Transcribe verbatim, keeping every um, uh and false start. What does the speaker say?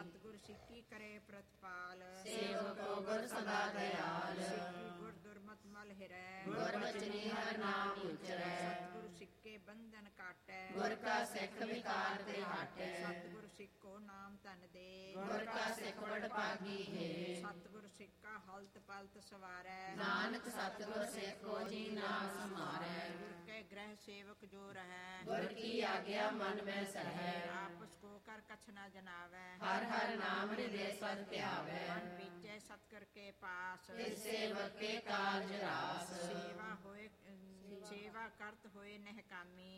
ਸਤਿਗੁਰ ਸਿੱਕੀ ਕਰੇ ਪ੍ਰਤਪਾਲ, ਸੇਵਕ ਕੋ ਗੁਰ ਸਦਾ ਦਇਆਲ। ਸਿੱਕੀ ਗੁਰ ਦੁਰਮਤ ਮਲ ਹਿਰੈ, ਗੁਰ ਬਚਨੀ ਹਰਿ ਨਾਮ ਉਚਰੈ। ਸਤਿਗੁਰ ਸਿੱਕੇ ਬੰਧਨ ਕਾਟੈ, ਗੁਰ ਕਾ ਸਿੱਖ ਵਿਕਾਰ ਤੇ ਹਟੈ। ਸਤਿਗੁਰ ਸਿੱਖੋ ਨਾਮ ਧਨ ਦੇ, ਗੁਰ ਕਾ ਸਿੱਖ ਬੜ ਭਾਗੀ ਹੈ। ਸਤਿਗੁਰ ਸਿੱਕਾ ਹਲਤ ਪਲਤ ਸਵਾਰੈ, ਨਾਨਕ ਸਤਿਗੁਰ ਸਿੱਖੋ ਜੀ ਨਾਮ ਸਮਾਰੈ। ਗੁਰ ਕੇ ਗ੍ਰਹਿ ਸੇਵਕ ਜੋ ਰਹੈ, ਗੁਰ ਕੀ ਆਗਿਆ ਮਨ ਮੈਂ ਸਹੈ। ਆਪਸ ਕੋ ਕਰ ਕਛ ਨ ਜਨਾਵੈ, ਹਰ ਹਰ ਨਾਮ ਹਿਰਦੇ ਸਦ ਧਿਆਵੈ। ਮਨ ਵਿਚੈ ਸਤਿਗੁਰ ਕੇ ਪਾਸ, ਤਿਸ ਸੇਵਕ ਕੇ ਕਾਰਜ ਰਾਸ। ਸੇਵਾ ਹੋਏ ਸੇਵਾ ਕਰਤ ਹੋਏ ਨਹਿ ਕਾਮੀ,